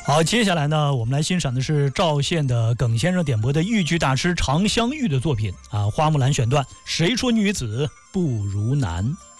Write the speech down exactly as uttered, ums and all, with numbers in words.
好，接下来呢，我们来欣赏的是赵宪的耿先生点播的豫剧大师常香玉的作品啊，《花木兰》选段，谁说女子不如男？